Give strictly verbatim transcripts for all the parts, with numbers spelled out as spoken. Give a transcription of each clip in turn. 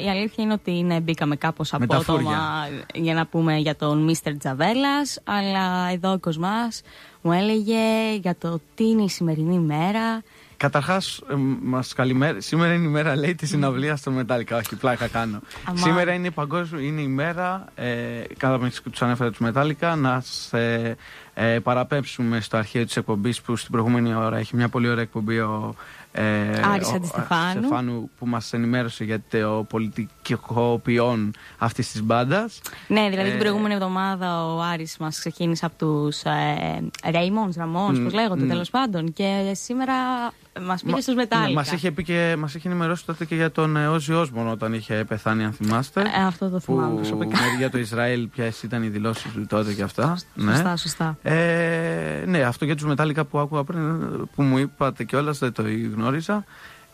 η αλήθεια είναι ότι ναι, μπήκαμε κάπως απότομα για να πούμε για τον μίστερ Τζαβέλας. Αλλά εδώ ο Κοσμάς μου έλεγε για το τι είναι η σημερινή μέρα. Καταρχάς, ε, μας καλημέρα. Σήμερα είναι η μέρα, λέει, τη συναυλία στο Metallica. Όχι, πλάκα κάνω. Αμά. Σήμερα είναι η παγκόσμια, είναι η μέρα, ε, κατά με τους ανέφερα τους Metallica, να σε ε, παραπέμψουμε στο αρχείο της εκπομπής που στην προηγούμενη ώρα έχει μια πολύ ωραία εκπομπή ο ε, Άρης Αντιστεφάνου, που μας ενημέρωσε για το πολιτικό ποιόν αυτής της μπάντας. Ναι, δηλαδή ε, την προηγούμενη εβδομάδα ο Άρης μας ξεκίνησε από τους ε, Raymond, Ραμόν, mm, πώς λέγονται mm. τέλος πάντων. Και σήμερα μας πήγε στους Metallica. Ναι, μας είχε πει και μας είχε ενημερώσει τότε και για τον Ozzy Osbourne όταν είχε πεθάνει, αν θυμάστε. Ε, αυτό το θυμάμαι προσωπικά. Για το Ισραήλ, ποιες ήταν οι δηλώσεις του τότε και αυτά. Σωστά, ναι. σωστά. Ε, ναι, αυτό για τους Metallica που άκουγα πριν, που μου είπατε κιόλας, δεν το γνώριζα.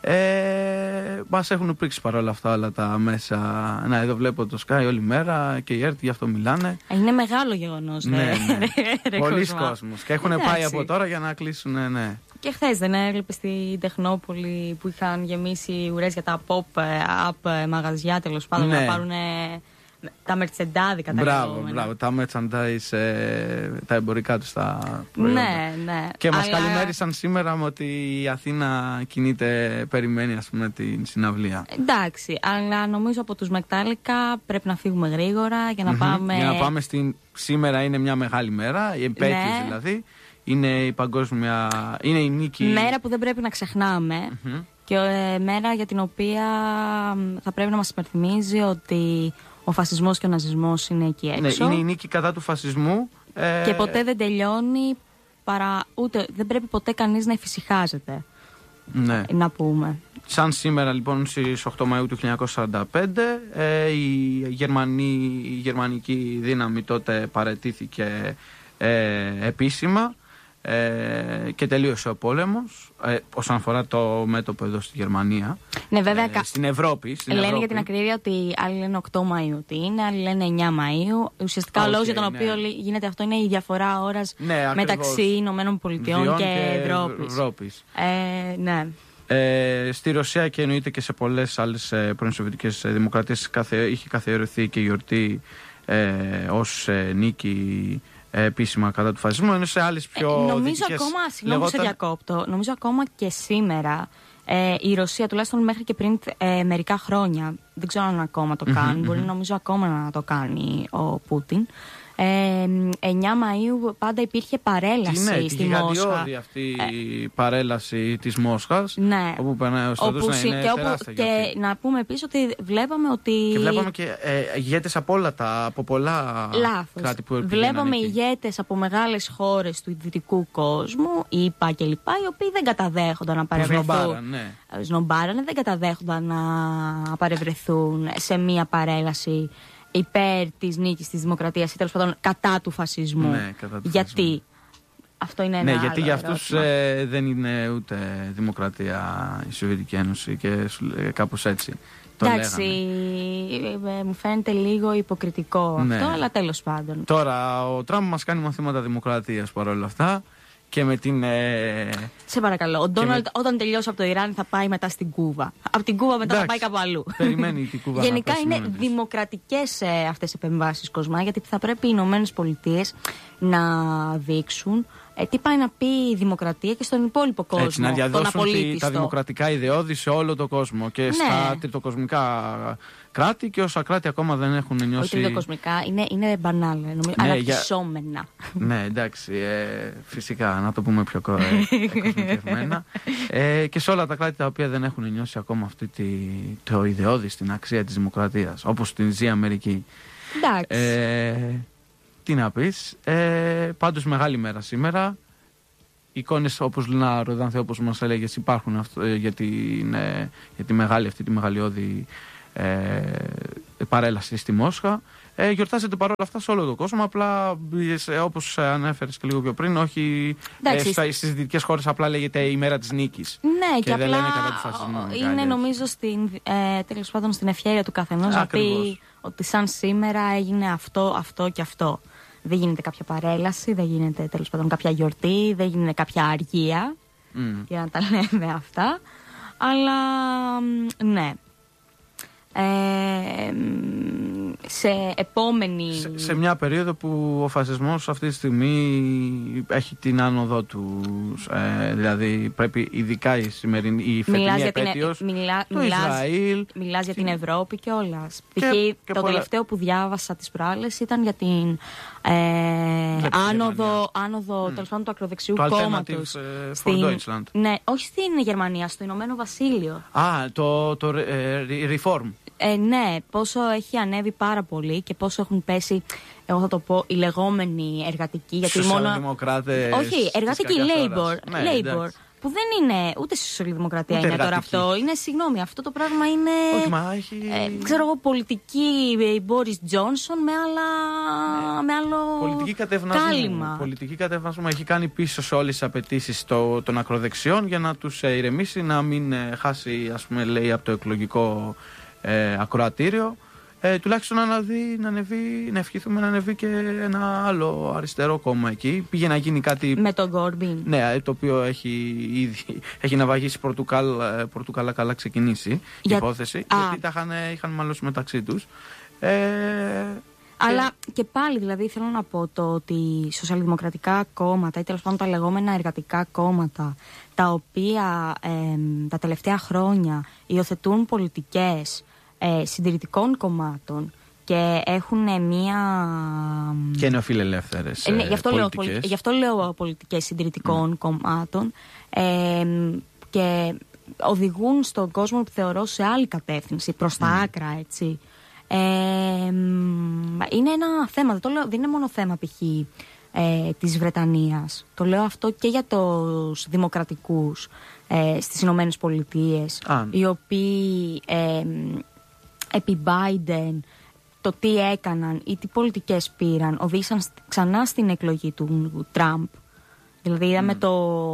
Ε, μας έχουν πρίξει παρόλα αυτά όλα τα μέσα. Να, εδώ βλέπω το Sky όλη μέρα και η ΕΡΤ γι' αυτό μιλάνε. Είναι μεγάλο γεγονός. Ναι, ναι. Πολλοί κόσμος. Και έχουν Εντάξει. πάει από τώρα για να κλείσουν, ναι, ναι. Και χθες δεν έβλεπε στην Τεχνόπολη που είχαν γεμίσει ουρές για τα pop-up μαγαζιά, τέλος πάντων, ναι. να πάρουν τα μερτσεντάδικα. Μπράβο, μπράβο. Τα merchandise, ε, τα εμπορικά τους τα προϊόντα. Ναι, ναι. Και μας Αλλά... καλημέρισαν σήμερα με ότι η Αθήνα κινείται, περιμένει, ας πούμε, την συναυλία. Εντάξει, αλλά νομίζω από τους Metallica πρέπει να φύγουμε γρήγορα για να mm-hmm. πάμε. Για να πάμε στην. Σήμερα είναι μια μεγάλη μέρα, η επέτειος ναι. δηλαδή. Είναι η παγκόσμια. Είναι η νίκη. Μέρα που δεν πρέπει να ξεχνάμε. Mm-hmm. Και ε, μέρα για την οποία θα πρέπει να μας υπενθυμίζει ότι ο φασισμός και ο ναζισμός είναι εκεί έξω. Ναι, είναι η νίκη κατά του φασισμού. Ε... Και ποτέ δεν τελειώνει παρά. Ούτε, δεν πρέπει ποτέ κανείς να εφησυχάζεται. Ναι. Να πούμε. Σαν σήμερα λοιπόν στις οκτώ Μαΐου του χίλια εννιακόσια σαράντα πέντε ε, η, Γερμανή, η γερμανική δύναμη τότε παραιτήθηκε ε, επίσημα. Ε, και τελείωσε ο πόλεμος ε, όσον αφορά το μέτωπο εδώ στη Γερμανία. Ναι, βέβαια. Ε, στην Ευρώπη. Στην λένε Ευρώπη. Για την ακρίβεια ότι άλλοι λένε οκτώ Μαΐου ότι είναι, άλλοι λένε εννιά Μαΐου. Ουσιαστικά okay, ο λόγος για τον ναι. οποίο γίνεται αυτό είναι η διαφορά ώρας ναι, μεταξύ Ηνωμένων Πολιτειών και, και Ευρώπης. Ευρώπης. Ε, ναι. Ε, στη Ρωσία και εννοείται και σε πολλές άλλες ε, πρώην Σοβιετικές δημοκρατίες είχε καθιερωθεί και η γιορτή ε, ως ε, νίκη επίσημα κατά του φασισμού, ενώ σε άλλες πιο ε, νομίζω δυτικές, ακόμα, συγγνώμη λεγόταν... σε διακόπτω, νομίζω ακόμα και σήμερα ε, η Ρωσία, τουλάχιστον μέχρι και πριν ε, μερικά χρόνια, δεν ξέρω αν ακόμα το κάνει, mm-hmm, μπορεί mm-hmm. νομίζω ακόμα να το κάνει ο Πούτιν. Ε, εννιά Μαΐου πάντα υπήρχε παρέλαση ναι, στη Μόσχα. Είναι γιγαντιώδη αυτή η ε, παρέλαση της Μόσχας. Ναι. Όπου περνάει ο στρατός να είναι και, τεράστια. Και γιατί. Να πούμε επίσης ότι βλέπαμε ότι... Και βλέπαμε και ε, ηγέτες από όλα τα, από πολλά Λάθος. κράτη που βλέπαμε ηγέτες από μεγάλες χώρες του δυτικού κόσμου, η ΙΠΑ κλπ, οι οποίοι δεν καταδέχονταν να παρευρεθούν. Σνομπάραν, ναι. Σνομπάρανε, δεν καταδέχονταν να παρευρεθούν σε μία παρέλαση υπέρ της νίκης της δημοκρατίας ή τέλος πάντων κατά του φασισμού. Ναι, κατά του γιατί φασισμού. Αυτό είναι ένα ναι, γιατί για αυτούς ε, δεν είναι ούτε δημοκρατία η Σοβιετική Ένωση και ε, κάπως έτσι το εντάξει, λέγανε. Ε, μου φαίνεται λίγο υποκριτικό ναι. αυτό, αλλά τέλος πάντων. Τώρα ο Τραμπ μας κάνει μαθήματα δημοκρατίας παρόλα αυτά. Και με την. Ε... Σε παρακαλώ. Ο Ντόναλντ με... όταν τελειώσει από το Ιράν θα πάει μετά στην Κούβα. Από την Κούβα μετά εντάξει, θα πάει κάπου αλλού. Περιμένει την Κούβα. Γενικά είναι δημοκρατικές ε, αυτές οι επεμβάσεις, Κοσμά, γιατί θα πρέπει οι Ηνωμένες Πολιτείες να δείξουν ε, τι πάει να πει η δημοκρατία και στον υπόλοιπο κόσμο. Έτσι, να διαδώσουν τη, τα δημοκρατικά ιδεώδη σε όλο τον κόσμο και ναι. στα τριτοκοσμικά κράτη και όσα κράτη ακόμα δεν έχουν νιώσει. Όχι τριτοκοσμικά, είναι, είναι μπανάλ, νομίζω, ναι, αναπτυσσόμενα. Για... ναι, εντάξει, ε, φυσικά, να το πούμε πιο κοσμικευμένα. ε, και σε όλα τα κράτη τα οποία δεν έχουν νιώσει ακόμα αυτή τη, το ιδεώδη στην αξία της δημοκρατίας, όπως στην ζει Αμερική. Εντάξει. Ε, τι να πεις, ε, πάντως μεγάλη μέρα σήμερα. Εικόνες όπως Λινά Ροδάνθε, όπως μας έλεγες, υπάρχουν αυτό, ε, για, την, ε, για τη μεγάλη αυτή τη μεγαλειώδη ε, παρέλαση στη Μόσχα. Ε, γιορτάζεται παρόλα αυτά σε όλο τον κόσμο, απλά ε, όπως ανέφερες και λίγο πιο πριν, όχι ε, στις δυτικές χώρες απλά λέγεται η μέρα της νίκης. Ναι, και, και απλά δεν λένε κατά του φασισμού. Είναι νομίζω στην, ε, τέλος πάντων στην ευχέρεια του καθενός να πει ότι σαν σήμερα έγινε αυτό, αυτό και αυτό. Δεν γίνεται κάποια παρέλαση, δεν γίνεται τέλος πάντων κάποια γιορτή, δεν γίνεται κάποια αργία, mm. για να τα λέμε αυτά. Αλλά ναι. Ε, σε επόμενη... Σε, σε μια περίοδο που ο φασισμός αυτή τη στιγμή έχει την άνοδό του, ε, δηλαδή πρέπει ειδικά η σημερινή, η φετινή επέτειος, την, μιλά, το μιλάς, Ισραήλ... Μιλάς για την Ευρώπη και όλα. Και, και το πολλά... τελευταίο που διάβασα τις προάλλες ήταν για την ε, άνοδο, άνοδο mm. τέλος πάντων του ακροδεξιού κόμματος. Ε, στην, ναι, όχι στην Γερμανία, στο Ηνωμένο Βασίλειο. Α, το, το ε, Reform. Ε, ναι, πόσο έχει ανέβει πάρα πολύ και πόσο έχουν πέσει, εγώ θα το πω, οι λεγόμενοι εργατικοί. Σοσιαλδημοκράτες. Μόνο... Όχι, εργατικοί, Labour. Ναι, Labor. Που δεν είναι ούτε στη σοσιαλδημοκρατία είναι τώρα αυτό. Είναι, συγγνώμη, αυτό το πράγμα είναι. Όχι, μα έχει... ε, ξέρω εγώ, πολιτική Μπόρις Τζόνσον με, άλλα... ναι. με άλλο. Πολιτική κατευνασμό. Πολιτική κατευνασμό. Έχει κάνει πίσω σε όλες τις απαιτήσεις το, των ακροδεξιών για να τους ε, ηρεμήσει, να μην ε, χάσει, ας πούμε, λέει, από το εκλογικό ε, ακροατήριο. Ε, τουλάχιστον να, αναδεί, να, ανεβεί, να ευχηθούμε να ανεβεί και ένα άλλο αριστερό κόμμα εκεί. Πήγε να γίνει κάτι. Με τον Κόρμπιν. Ναι, το οποίο έχει ήδη έχει ναυαγίσει Πορτουκάλα καλά ξεκινήσει η Για... υπόθεση. Α. Γιατί τα είχαν, είχαν μαλώσει μεταξύ τους. Ε, Αλλά και... και πάλι δηλαδή θέλω να πω το ότι σοσιαλδημοκρατικά κόμματα ή τέλος πάντων τα λεγόμενα εργατικά κόμματα, τα οποία ε, τα τελευταία χρόνια υιοθετούν πολιτικές Ε, συντηρητικών κομμάτων και έχουν μία. Και νεοφιλελεύθερες ε, ναι, γι, αυτό πολιτικές. Λέω, γι' αυτό λέω πολιτικές συντηρητικών mm. κομμάτων ε, και οδηγούν στον κόσμο που θεωρώ σε άλλη κατεύθυνση, προς τα mm. άκρα, έτσι. Ε, είναι ένα θέμα, δεν, το λέω, δεν είναι μόνο θέμα π.χ. Ε, της Βρετανίας. Το λέω αυτό και για τους δημοκρατικούς ε, στις Ηνωμένες Πολιτείες, ah. οι οποίοι ε, επί Biden το τι έκαναν ή τι πολιτικές πήραν οδήγησαν ξανά στην εκλογή του Τραμπ. Δηλαδή είδαμε mm. το,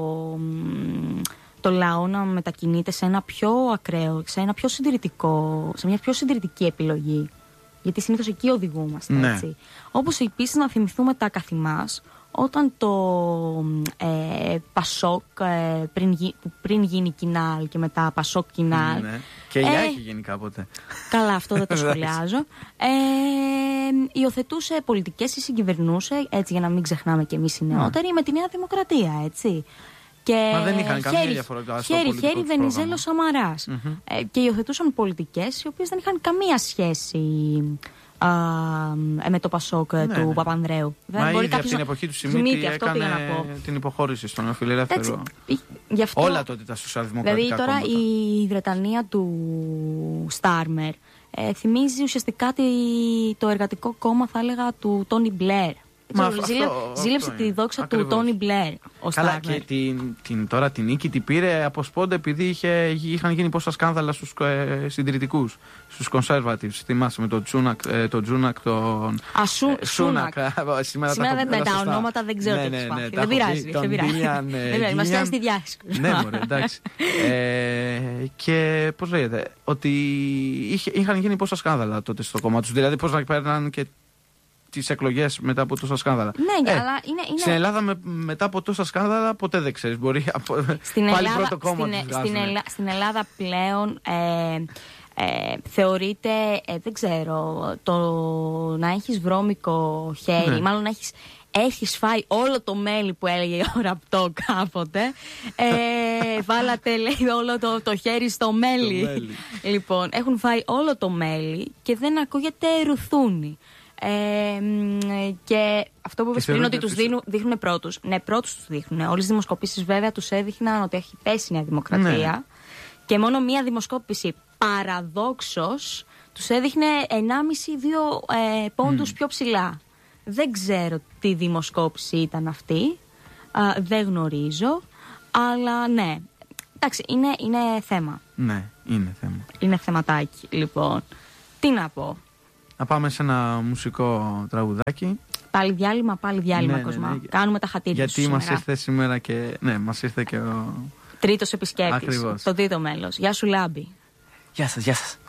το λαό να μετακινείται σε ένα πιο ακραίο, σε ένα πιο συντηρητικό, σε μια πιο συντηρητική επιλογή. Γιατί συνήθως εκεί οδηγούμαστε, ναι. έτσι. Όπως επίσης να θυμηθούμε τα καθημάς όταν το ε, Πασόκ ε, πριν, γι, πριν γίνει Κινάλ και μετά Πασόκ Κινάλ. Ναι. Και η ε, έχει γίνει κάποτε. Καλά, αυτό δεν το σχολιάζω. Ε, υιοθετούσε πολιτικές ή συγκυβερνούσε, έτσι για να μην ξεχνάμε κι εμείς οι νεότεροι, mm. με τη Νέα Δημοκρατία, έτσι. Και μα δεν είχαν καμία διαφορά. Χέρι-χέρι Βενιζέλος Σαμαράς. Mm-hmm. Ε, και υιοθετούσαν πολιτικές οι οποίες δεν είχαν καμία σχέση α, με το Πασόκ ναι, του ναι. Παπανδρέου. Μα ήδη από την εποχή του Σιμίτη έκανε την υποχώρηση στον νεοφιλελεύθερο. Όλα τότε τα σοσιαλδημοκρατικά δηλαδή τώρα κόμματα. Η Βρετανία του Στάρμερ ε, θυμίζει ουσιαστικά τη, το εργατικό κόμμα, θα έλεγα, του Τόνι Μπλερ. Μα αυτό, ζήλε, αυτό, ζήλεψε αυτό τη δόξα ακριβώς. Του Τόνι Μπλερ. Καλά, και την, την, τώρα την νίκη την πήρε από σπόντα επειδή είχε, είχαν γίνει πόσα σκάνδαλα στους ε, συντηρητικούς, στους conservatives. Θυμάσαι με τον Τζούνακ, ε, τον Τζούνακ, τον. Α, σου, ε, Σούνακ. Σήμερα, Σήμερα δεν τα, τα ονόματα δεν ξέρω τι ναι, ναι, ναι, δεν πειράζει. Δεν πειράζει. Μας κάνει στη διάσκεψη. Ναι, μωρέ, εντάξει. Και πώς λέγεται, ότι είχαν γίνει πόσα σκάνδαλα τότε στο κόμμα τους. Δηλαδή πώς να παίρναν και τις εκλογές μετά από τόσα σκάνδαλα. Ναι, ε, αλλά είναι, είναι... Στην Ελλάδα με, μετά από τόσα σκάνδαλα ποτέ δεν ξέρεις. Μπορεί από, στην πάλι Ελλάδα, πρώτο κόμμα στην, τους στην, Ελλά, στην Ελλάδα πλέον ε, ε, θεωρείται, ε, δεν ξέρω, το να έχεις βρώμικο χέρι, ναι. μάλλον να έχεις, έχεις φάει όλο το μέλι που έλεγε ο Ραπτό κάποτε. Ε, βάλατε, λέει, όλο το, το χέρι στο μέλι. το μέλι. Λοιπόν, έχουν φάει όλο το μέλι και δεν ακούγεται ρουθούνι. Ε, και αυτό που είπες πριν ότι τους δίνουν, δείχνουν πρώτους. Ναι, πρώτους τους δείχνουν. Όλες οι δημοσκοπήσεις βέβαια τους έδειχναν ότι έχει πέσει η Νέα Δημοκρατία. Ναι. Και μόνο μία δημοσκόπηση παραδόξως τους έδειχνε ενάμιση με δύο ε, πόντους mm. πιο ψηλά. Δεν ξέρω τι δημοσκόπηση ήταν αυτή. Α, δεν γνωρίζω. Αλλά ναι. Εντάξει, είναι, είναι θέμα. Ναι, είναι θέμα. Είναι θεματάκι, λοιπόν. Τι να πω. Να πάμε σε ένα μουσικό τραγουδάκι. Πάλι διάλειμμα, πάλι διάλειμμα, ναι, Κοσμά. Ναι, ναι. Κάνουμε τα χατήρια γιατί μας ήρθε σήμερα και. Ναι, μας ήρθε και ο. Τρίτος επισκέπτης. Ακριβώς. Το τρίτο μέλος. Γεια σου, Λάμπη. Γεια σας, γεια σας.